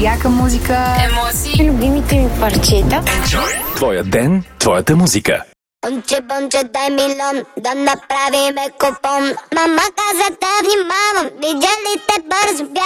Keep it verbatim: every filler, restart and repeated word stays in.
яка музика, емоции, любимите ми парчета. Твоя ден, твоята музика. Бонче, бонче, дай милион, да направиме купон. Мама каза да внимавам, видя ли те бързо бях.